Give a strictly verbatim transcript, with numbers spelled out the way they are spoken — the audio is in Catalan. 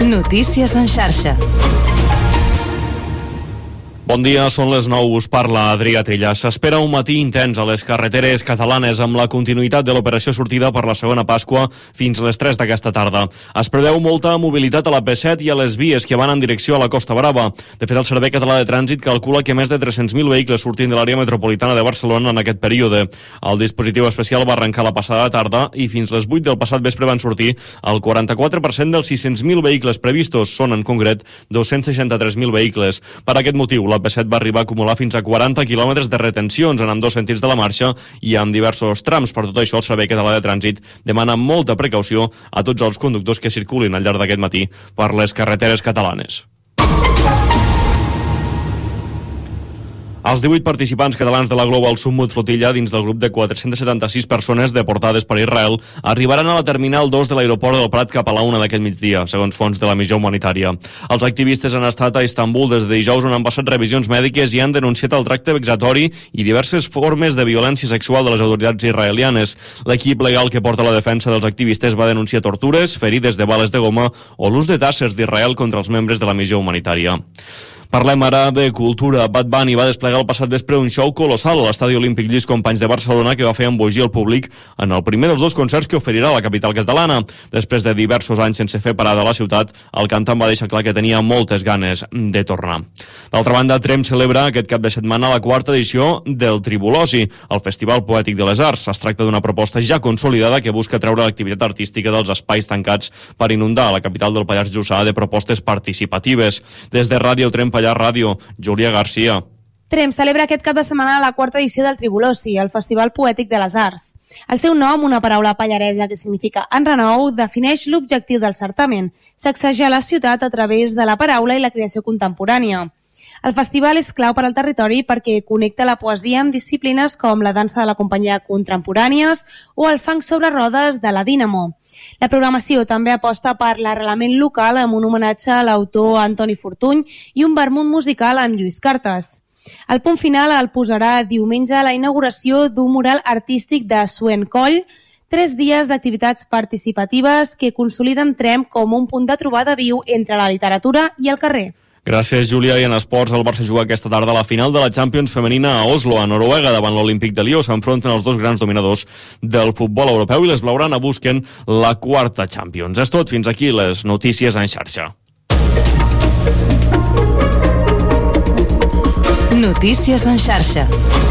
Notícies en xarxa. Bon dia, són les nou, us parla Adrià Trilla. S'espera un matí intens a les carreteres catalanes amb la continuïtat de l'operació sortida per la segona Pasqua fins a les tres d'aquesta tarda. Es preveu molta mobilitat a la P set i a les vies que van en direcció a la Costa Brava. De fet, el Servei Català de Trànsit calcula que més de tres-cents mil vehicles sortint de l'àrea metropolitana de Barcelona en aquest període. El dispositiu especial va arrencar la passada tarda i fins les vuit del passat vespre van sortir el quaranta-quatre per cent dels sis-cents mil vehicles previstos. Són, en concret, dos-cents seixanta-tres mil vehicles. Per aquest motiu, la P set va arribar a acumular fins a quaranta quilòmetres de retencions en ambdós sentits de la marxa i amb diversos trams. Per tot això, el Servei Català de Trànsit demana molta precaució a tots els conductors que circulin al llarg d'aquest matí per les carreteres catalanes. Els divuit participants catalans de la Global Summit Flotilla dins del grup de quatre-cents setanta-sis persones deportades per Israel arribaran a la Terminal dos de l'aeroport del Prat cap a la una d'aquest migdia, segons fons de la missió humanitària. Els activistes han estat a Istanbul des de dijous, on han passat revisions mèdiques i han denunciat el tracte vexatori i diverses formes de violència sexual de les autoritats israelianes. L'equip legal que porta la defensa dels activistes va denunciar tortures, ferides de bales de goma o l'ús de tasses d'Israel contra els membres de la missió humanitària. Parlem ara de cultura. Bad Bunny va desplegar el passat vespre un show colossal a l'Estadi Olímpic Lluís Companys de Barcelona que va fer embogir el públic en el primer dels dos concerts que oferirà a la capital catalana. Després de diversos anys sense fer parada a la ciutat, el cantant va deixar clar que tenia moltes ganes de tornar. D'altra banda, Tremp celebra aquest cap de setmana la quarta edició del Tribulosi, el Festival Poètic de les Arts. Es tracta d'una proposta ja consolidada que busca treure l'activitat artística dels espais tancats per inundar la capital del Pallars Jussà de propostes participatives. Des de Ràdio Tremp Allà Ràdio, Júlia Garcia. Tremp celebra aquest cap de setmana la quarta edició del Tribulosi, el Festival Poètic de les Arts. El seu nom, una paraula pallaresa que significa enrenou, defineix l'objectiu del certamen, sacsejar la ciutat a través de la paraula i la creació contemporània. El festival és clau per al territori perquè connecta la poesia amb disciplines com la dansa de la companyia contemporànies o el funk sobre rodes de la Dínamo. La programació també aposta per l'arrelament local amb un homenatge a l'autor Antoni Fortuny i un vermut musical amb Lluís Cartes. El punt final el posarà diumenge a la inauguració d'un mural artístic de Suen Coll, tres dies d'activitats participatives que consoliden Tremp com un punt de trobada viu entre la literatura i el carrer. Gràcies, Júlia. I en esports, el Barça juga aquesta tarda a la final de la Champions femenina a Oslo, a Noruega, davant l'Olímpic de Lió. S'enfronten els dos grans dominadors del futbol europeu i les blaugrana busquen la quarta Champions. És tot, fins aquí les notícies en xarxa. Notícies en xarxa.